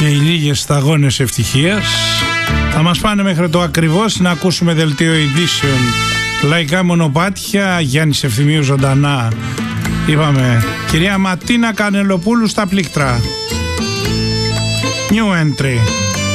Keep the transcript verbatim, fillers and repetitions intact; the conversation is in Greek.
Και οι λίγες σταγόνες ευτυχίας θα μας πάνε μέχρι το ακριβώς να ακούσουμε δελτίο ειδήσεων. Λαϊκά μονοπάτια, Γιάννης Ευθυμίου ζωντανά. Είπαμε, κυρία Ματίνα Κανελοπούλου στα πλήκτρα. New entry.